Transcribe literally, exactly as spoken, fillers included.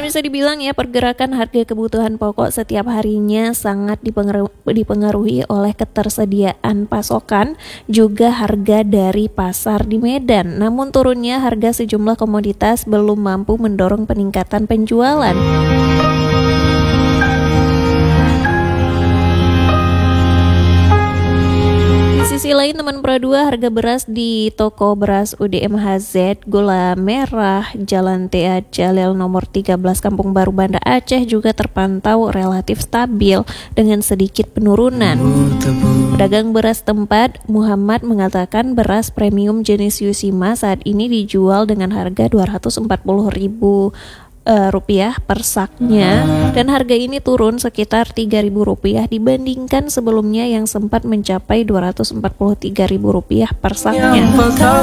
bisa dibilang ya, pergerakan harga kebutuhan pokok setiap harinya sangat dipengaruhi, dipengaruhi oleh ketersediaan pasokan, juga harga dari pasar di Medan. Namun turunnya harga sejumlah komoditas belum mampu mendorong peningkatan penjualan. Di sisi lain, teman Pro dua, harga beras di toko beras U D M H Z Gula Merah Jalan T A Jalil nomor tiga belas Kampung Baru Banda Aceh juga terpantau relatif stabil dengan sedikit penurunan. Pedagang beras tempat Muhammad mengatakan beras premium jenis Yusima saat ini dijual dengan harga dua ratus empat puluh ribu rupiah per saknya, dan harga ini turun sekitar tiga ribu rupiah dibandingkan sebelumnya yang sempat mencapai dua ratus empat puluh tiga ribu rupiah per saknya.